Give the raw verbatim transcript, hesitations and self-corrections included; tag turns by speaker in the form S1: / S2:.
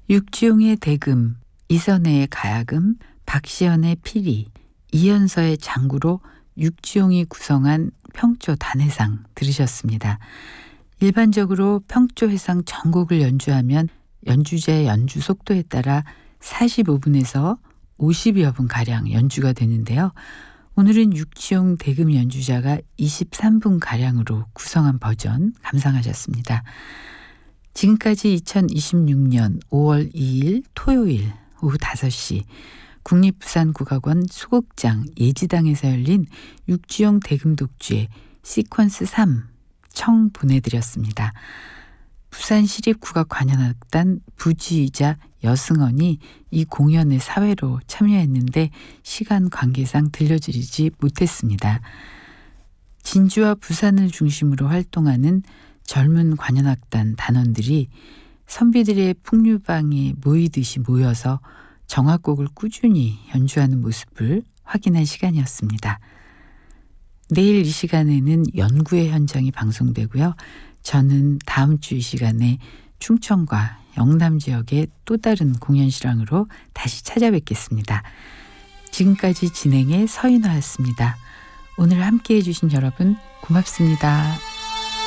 S1: 육지용의 대금, 이선혜의 가야금, 박시연의 피리, 이현서의 장구로 육지용이 구성한 평조 단해상 들으셨습니다. 일반적으로 평조 해상 전곡을 연주하면 연주자의 연주 속도에 따라 사십오 분에서 오십여 분가량 연주가 되는데요. 오늘은 육지용 대금 연주자가 이십삼 분가량으로 구성한 버전 감상하셨습니다. 지금까지 이천이십육 년 오월 이일 토요일 오후 다섯 시 국립부산국악원 소극장 예지당에서 열린 육지용 대금 독주의 시퀀스 삼 청 보내드렸습니다. 부산시립국악관현악단 부지이자 여승원이 이 공연의 사회로 참여했는데 시간 관계상 들려드리지 못했습니다. 진주와 부산을 중심으로 활동하는 젊은 관현악단 단원들이 선비들의 풍류방에 모이듯이 모여서 정악곡을 꾸준히 연주하는 모습을 확인한 시간이었습니다. 내일 이 시간에는 연구의 현장이 방송되고요. 저는 다음 주 이 시간에 충청과 영남 지역의 또 다른 공연 실황으로 다시 찾아뵙겠습니다. 지금까지 진행의 서인화였습니다. 오늘 함께해 주신 여러분 고맙습니다.